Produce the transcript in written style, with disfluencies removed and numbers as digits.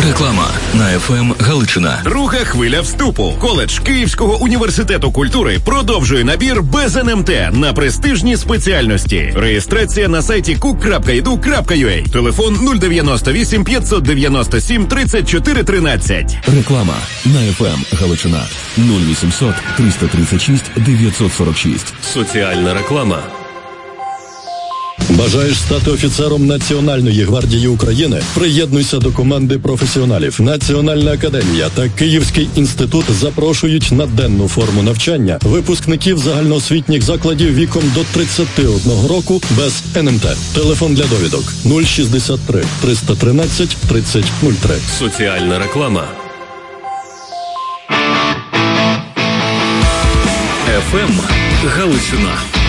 Реклама на ФМ Галичина. Друга хвиля вступу. Коледж Київського університету культури продовжує набір без НМТ на престижні спеціальності. Реєстрація на сайті cook.edu.ua. Телефон 098 597 34 13. Реклама на ФМ Галичина. 0800 336 946. Соціальна реклама. Бажаєш стати офіцером Національної гвардії України? Приєднуйся до команди професіоналів. Національна академія та Київський інститут запрошують на денну форму навчання випускників загальноосвітніх закладів віком до 31 року без НМТ. Телефон для довідок 063 313 3003. Соціальна реклама. ФМ Галичина.